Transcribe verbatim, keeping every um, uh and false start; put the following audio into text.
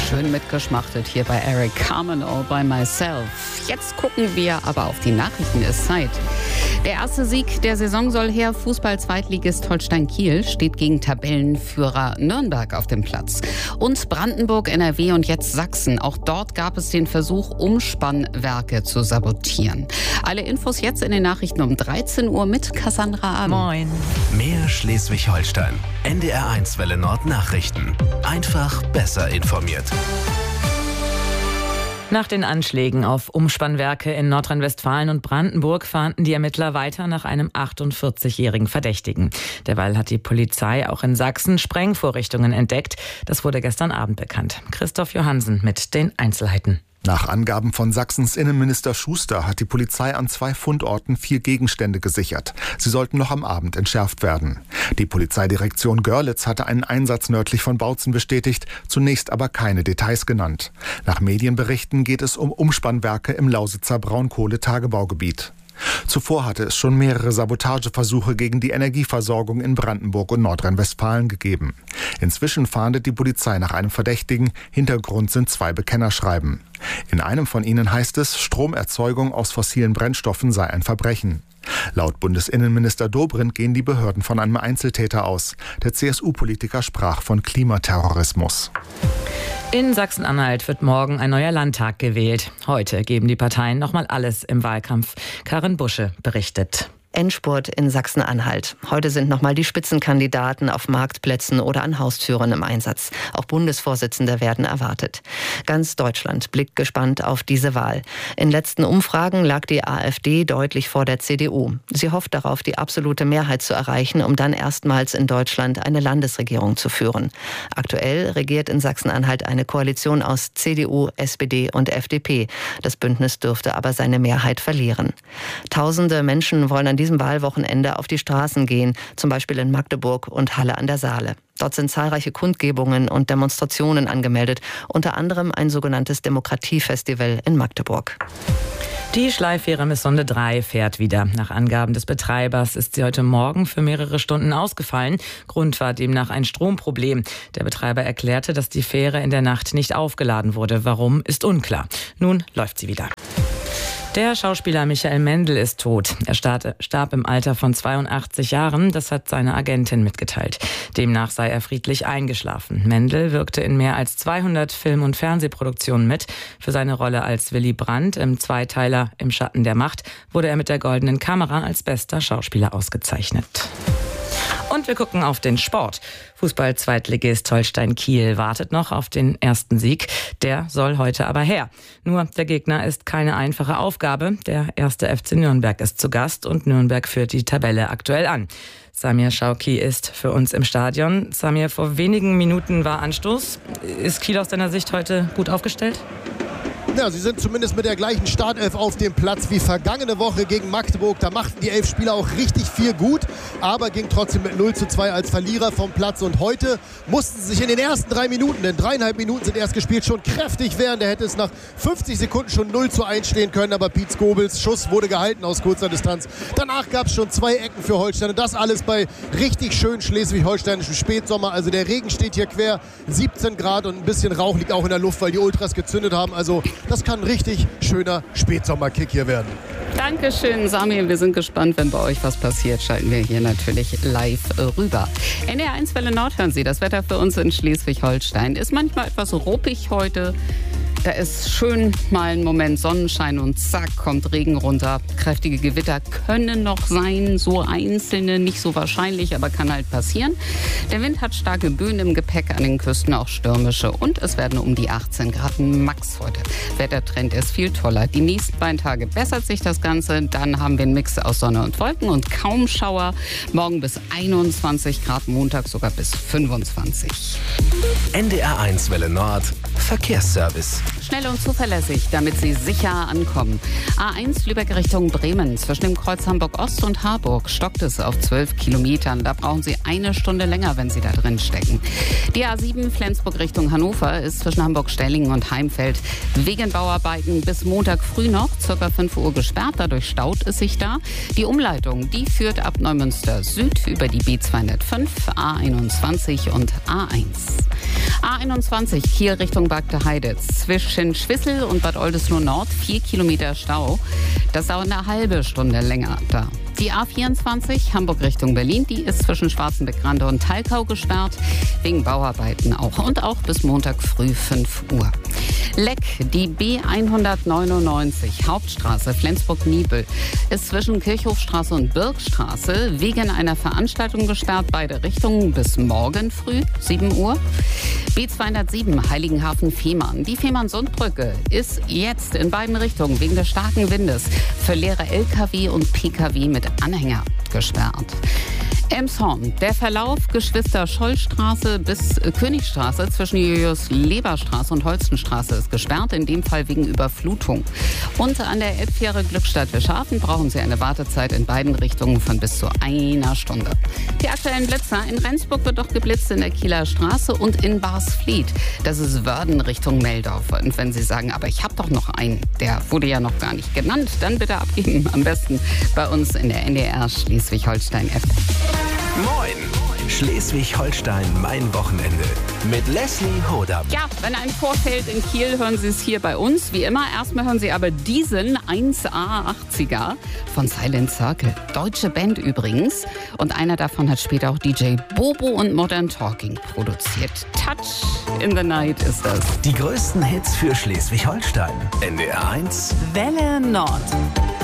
Schön mitgeschmachtet hier bei Eric Carmen All by Myself. Jetzt gucken wir aber auf die Nachrichten, ist Zeit. Der erste Sieg der Saison soll her. Fußball-Zweitligist Holstein Kiel steht gegen Tabellenführer Nürnberg auf dem Platz. Und Brandenburg, N R W und jetzt Sachsen. Auch dort gab es den Versuch, Umspannwerke zu sabotieren. Alle Infos jetzt in den Nachrichten um dreizehn Uhr mit Cassandra Abend. Moin. Mehr Schleswig-Holstein. N D R eins Welle Nord Nachrichten. Einfach besser informiert. Nach den Anschlägen auf Umspannwerke in Nordrhein-Westfalen und Brandenburg fahnden die Ermittler weiter nach einem achtundvierzigjährigen Verdächtigen. Derweil hat die Polizei auch in Sachsen Sprengvorrichtungen entdeckt. Das wurde gestern Abend bekannt. Christoph Johansen mit den Einzelheiten. Nach Angaben von Sachsens Innenminister Schuster hat die Polizei an zwei Fundorten vier Gegenstände gesichert. Sie sollten noch am Abend entschärft werden. Die Polizeidirektion Görlitz hatte einen Einsatz nördlich von Bautzen bestätigt, zunächst aber keine Details genannt. Nach Medienberichten geht es um Umspannwerke im Lausitzer Braunkohletagebaugebiet. Zuvor hatte es schon mehrere Sabotageversuche gegen die Energieversorgung in Brandenburg und Nordrhein-Westfalen gegeben. Inzwischen fahndet die Polizei nach einem Verdächtigen. Hintergrund sind zwei Bekennerschreiben. In einem von ihnen heißt es, Stromerzeugung aus fossilen Brennstoffen sei ein Verbrechen. Laut Bundesinnenminister Dobrindt gehen die Behörden von einem Einzeltäter aus. Der C S U-Politiker sprach von Klimaterrorismus. In Sachsen-Anhalt wird morgen ein neuer Landtag gewählt. Heute geben die Parteien nochmal alles im Wahlkampf. Karin Busche berichtet. Endspurt in Sachsen-Anhalt. Heute sind nochmal die Spitzenkandidaten auf Marktplätzen oder an Haustüren im Einsatz. Auch Bundesvorsitzende werden erwartet. Ganz Deutschland blickt gespannt auf diese Wahl. In letzten Umfragen lag die AfD deutlich vor der C D U. Sie hofft darauf, die absolute Mehrheit zu erreichen, um dann erstmals in Deutschland eine Landesregierung zu führen. Aktuell regiert in Sachsen-Anhalt eine Koalition aus C D U, S P D und F D P. Das Bündnis dürfte aber seine Mehrheit verlieren. Tausende Menschen wollen an diesem Wahlwochenende auf die Straßen gehen, zum Beispiel in Magdeburg und Halle an der Saale. Dort sind zahlreiche Kundgebungen und Demonstrationen angemeldet, unter anderem ein sogenanntes Demokratiefestival in Magdeburg. Die Schleifähre Missonde drei fährt wieder. Nach Angaben des Betreibers ist sie heute Morgen für mehrere Stunden ausgefallen. Grund war demnach ein Stromproblem. Der Betreiber erklärte, dass die Fähre in der Nacht nicht aufgeladen wurde. Warum, ist unklar. Nun läuft sie wieder. Der Schauspieler Michael Mendl ist tot. Er starb im Alter von zweiundachtzig Jahren, das hat seine Agentin mitgeteilt. Demnach sei er friedlich eingeschlafen. Mendl wirkte in mehr als zweihundert Film- und Fernsehproduktionen mit. Für seine Rolle als Willy Brandt im Zweiteiler Im Schatten der Macht wurde er mit der Goldenen Kamera als bester Schauspieler ausgezeichnet. Und wir gucken auf den Sport. Fußball-Zweitligist Holstein Kiel wartet noch auf den ersten Sieg. Der soll heute aber her. Nur der Gegner ist keine einfache Aufgabe. Der erste F C Nürnberg ist zu Gast und Nürnberg führt die Tabelle aktuell an. Samir Schauki ist für uns im Stadion. Samir, vor wenigen Minuten war Anstoß. Ist Kiel aus deiner Sicht heute gut aufgestellt? Ja, sie sind zumindest mit der gleichen Startelf auf dem Platz wie vergangene Woche gegen Magdeburg. Da machten die elf Spieler auch richtig viel gut, aber ging trotzdem mit null zu zwei als Verlierer vom Platz. Und heute mussten sie sich in den ersten drei Minuten, denn dreieinhalb Minuten sind erst gespielt, schon kräftig wehren. Da hätte es nach fünfzig Sekunden schon null zu eins stehen können, aber Piet Skobels Schuss wurde gehalten aus kurzer Distanz. Danach gab es schon zwei Ecken für Holstein und das alles bei richtig schön schleswig-holsteinischem Spätsommer. Also der Regen steht hier quer, siebzehn Grad und ein bisschen Rauch liegt auch in der Luft, weil die Ultras gezündet haben. Also das kann ein richtig schöner Spätsommerkick hier werden. Dankeschön, Samir. Wir sind gespannt, wenn bei euch was passiert, schalten wir hier natürlich live rüber. N D R eins Welle Nord hören Sie. Das Wetter für uns in Schleswig-Holstein ist manchmal etwas ruppig heute. Da ist schön mal ein Moment Sonnenschein und zack, kommt Regen runter. Kräftige Gewitter können noch sein, so einzelne, nicht so wahrscheinlich, aber kann halt passieren. Der Wind hat starke Böen im Gepäck, an den Küsten auch stürmische und es werden um die achtzehn Grad max heute. Wettertrend ist viel toller. Die nächsten beiden Tage bessert sich das Ganze, dann haben wir einen Mix aus Sonne und Wolken und kaum Schauer. Morgen bis einundzwanzig Grad, Montag sogar bis fünfundzwanzig. N D R eins Welle Nord, Verkehrsservice. schnell und zuverlässig, damit Sie sicher ankommen. A eins Lübeck Richtung Bremen. Zwischen dem Kreuz Hamburg Ost und Harburg stockt es auf zwölf Kilometern. Da brauchen Sie eine Stunde länger, wenn Sie da drin stecken. Die A sieben Flensburg Richtung Hannover ist zwischen Hamburg-Stellingen und Heimfeld wegen Bauarbeiten bis Montag früh noch circa fünf Uhr gesperrt. Dadurch staut es sich da. Die Umleitung, die führt ab Neumünster Süd über die B zweihundertfünf, A einundzwanzig und A eins. A einundzwanzig Kiel Richtung Bagde Heide. Zwischen Schwissel und Bad Oldesloe Nord vier Kilometer Stau. Das dauert eine halbe Stunde länger da. Die A vierundzwanzig Hamburg Richtung Berlin, die ist zwischen Schwarzenbeck-Rande und Talkau gesperrt, wegen Bauarbeiten auch. Und auch bis Montag früh fünf Uhr. Leck, die B hundertneunundneunzig Hauptstraße Flensburg-Niebel ist zwischen Kirchhofstraße und Birkstraße wegen einer Veranstaltung gesperrt, beide Richtungen bis morgen früh sieben Uhr. B zweihundertsieben Heiligenhafen-Fehmarn. Die Fehmarn-Sundbrücke ist jetzt in beiden Richtungen wegen des starken Windes für leere L K W und P K W mit Anhänger gesperrt. Elmshorn, der Verlauf Geschwister-Scholl-Straße bis Königstraße zwischen Julius-Leber-Straße und Holstenstraße ist gesperrt, in dem Fall wegen Überflutung. Und an der Elbfähre Glückstadt-Wischhafen brauchen Sie eine Wartezeit in beiden Richtungen von bis zu einer Stunde. Die aktuellen Blitzer: in Rendsburg wird doch geblitzt in der Kieler Straße und in Barsfleet. Das ist Wörden Richtung Meldorf. Und wenn Sie sagen, aber ich habe doch noch einen, der wurde ja noch gar nicht genannt, dann bitte abgeben. Am besten bei uns in der N D R Schleswig-Holstein-App. Moin! Schleswig-Holstein, mein Wochenende. Mit Leslie Hodam. Ja, wenn ein Tor fällt in Kiel, hören Sie es hier bei uns. Wie immer, erstmal hören Sie aber diesen eins A achtziger von Silent Circle. Deutsche Band übrigens. Und einer davon hat später auch D J Bobo und Modern Talking produziert. Touch in the Night ist das. Die größten Hits für Schleswig-Holstein. N D R eins Welle Nord.